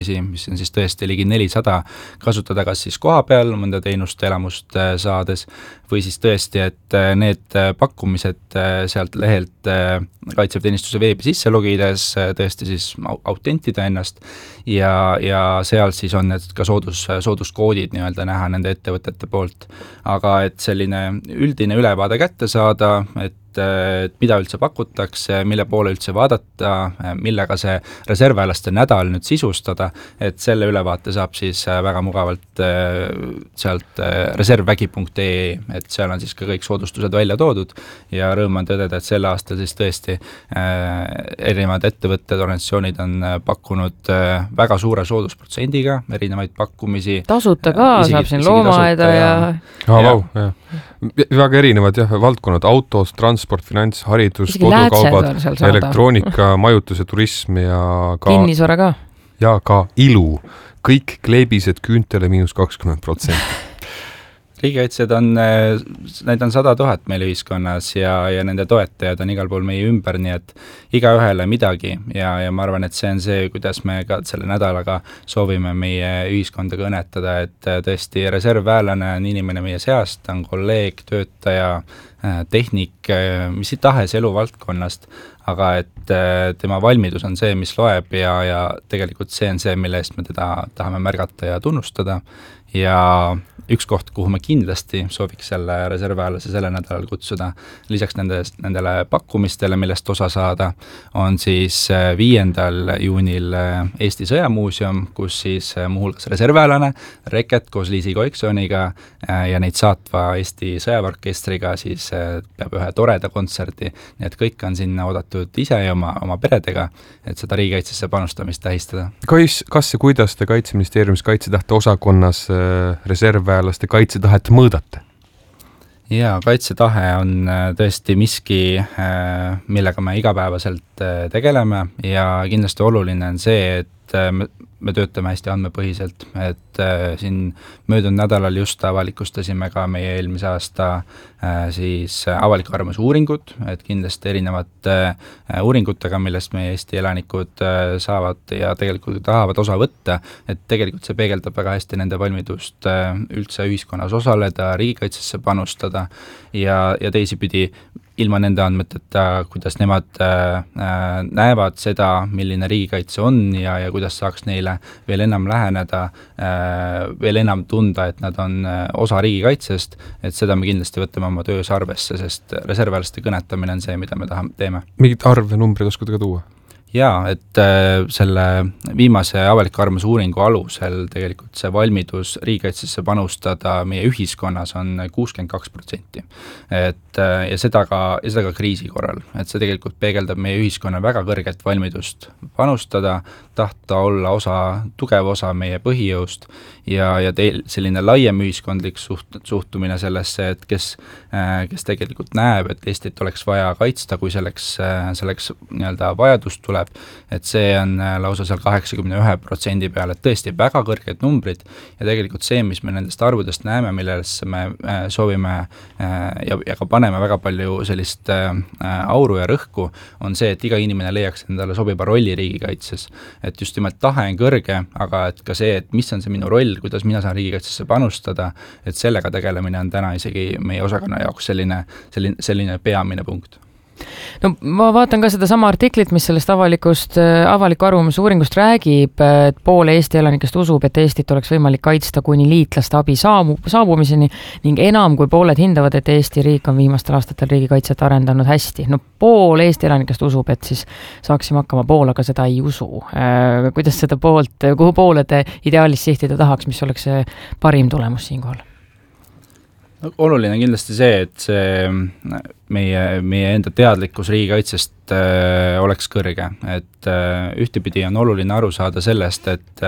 mis on siis tõesti ligi 400, kasutada kas siis koha peal mõnda teenust elamust saades või siis tõesti, et need pakkumised sealt lehelt kaitseväeteenistuse veebi sisse logides tõesti siis autentida ennast ja seal siis on need ka sooduskoodid nii-öelda näha nende ettevõtete poolt. Aga et selline üldine ülevaade kätte saada, et mida üldse pakutakse, mille poole üldse vaadata, millega see reservväelaste nädal nüüd sisustada, et selle ülevaate saab siis väga mugavalt sealt reservvägi.ee, et seal on siis ka kõik soodustused välja toodud ja rõõm on tõdeda, et sel aastal siis tõesti erinevad ettevõtted, organisatsioonid on pakkunud väga suure soodusprotsendiga erinevaid pakkumisi. Tasuta ka, saab siin loomaaeda ja... Väga erinevad valdkonnad, autos, transport, finants, haridus, kodukaubad, elektroonika, majutus ja turism ja ka... Kinnisvara ka. Ja ka ilu. Kõik kleebised küüntele -20%. Riigikaitsjad neid on 100 000 meil ühiskonnas ja nende toetajad on igal pool meie ümber, nii et igaühele midagi ja ma arvan, et see on see, kuidas me ka selle nädalaga soovime meie ühiskonda kõnetada, et tõesti reservväelane on inimene meie seast, on kolleeg, töötaja, tehnik, mis tahes eluvaldkonnast, aga et tema valmidus on see, mis loeb ja tegelikult see on see, mille eest me teda tahame märgata ja tunnustada ja üks koht, kuhu me kindlasti sooviks selle reservväelase selle nädalal kutsuda, lisaks nendele pakkumistele, millest osa saada, on siis 5. juunil Eesti Sõjamuuseum, kus siis muuhulgas reservväelane, Reket koos Liisi Koiksoniga ja neid saatva Eesti sõjaväeorkestriga siis peab ühe toreda kontserdi, nii et kõik on sinna oodatud ise ja oma peredega, et seda riigikaitsesse panustamist tähistada. Kas ja kuidas te Kaitseministeeriumis kaitsetahte osakonnas reservväelaste kaitsetahet mõõdate? Jaa, kaitsetahe on tõesti miski, millega me igapäevaselt tegeleme ja kindlasti oluline on see, et me töötame hästi andmepõhiselt, et siin möödunud nädalal just avalikustasime ka meie eelmise aasta siis avaliku arvamuse uuringud, et kindlasti erinevate uuringutega, millest meie Eesti elanikud saavad ja tegelikult tahavad osa võtta, et tegelikult see peegeldab väga hästi nende valmidust üldse ühiskonnas osaleda, riigikaitsesse panustada ja teisipidi ilma nende andmeteta, kuidas nemad näevad seda, milline riigikaitse on ja kuidas saaks neile veel enam läheneda, veel enam tunda, et nad on osa riigikaitsest, et seda me kindlasti võtame oma töös arvesse, sest reservväelaste kõnetamine on see, mida me teeme. Mingid arve numbrid oskad ka tuua? Jaa, et selle viimase avaliku arvamuse uuringu alusel tegelikult see valmidus riigikaitsesse panustada meie ühiskonnas on 62%. Ja seda ka kriisi korral, et see tegelikult peegeldab meie ühiskonna väga kõrget valmidust panustada, tahta olla tugev osa meie põhijõust ja selline laiem ühiskondlik suhtumine sellesse, et kes tegelikult näeb, et Eestit oleks vaja kaitsta, kui selleks nii-öelda vajadust tuleb, et see on lausa seal 81% peal, et tõesti väga kõrged numbrid ja tegelikult see, mis me nendest arvudest näeme, millesse me soovime ja ka paneme väga palju sellist auru ja rõhku, on see, et iga inimene leiaks endale sobiva rolli riigikaitses. Et just nimelt tahe on kõrge, aga et ka see, et mis on see minu roll, kuidas mina saan riigikaitsesse panustada, et sellega tegelemine on täna isegi meie osakonna jaoks selline peamine punkt. No ma vaatan ka seda sama artiklit, mis sellest avaliku arvamuse uuringust räägib, et pool Eesti elanikest usub, et Eestit oleks võimalik kaitsta kuni liitlaste abi saabumiseni ning enam kui pooled hindavad, et Eesti riik on viimastel aastatel riigikaitset arendanud hästi. No pool Eesti elanikest usub, et siis saaksime hakkama pool, aga seda ei usu. Kuidas seda kuhu poole te ideaalis sihtida tahaks, mis oleks see parim tulemus siinkohal? No, oluline on kindlasti see, et see meie enda teadlikkus riigikaitsest oleks kõrge, et ühtepidi on oluline aru saada sellest, et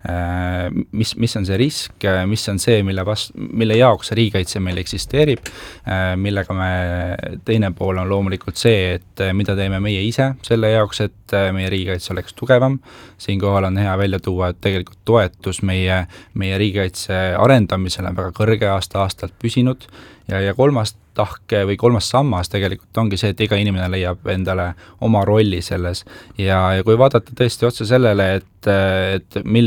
mis on see risk, mis on see, mille jaoks see riigikaitse meil eksisteerib, millega teine pool on loomulikult see, et mida teeme meie ise selle jaoks, et meie riigikaitse oleks tugevam. Siinkohal on hea välja tuua, et tegelikult toetus meie riigikaitse arendamisele on väga kõrge aastalt püsinud ja kolmas tahke või kolmas sammas tegelikult ongi see, et iga inimene leiab endale oma rolli selles ja kui vaadata tõesti otse sellele, et milline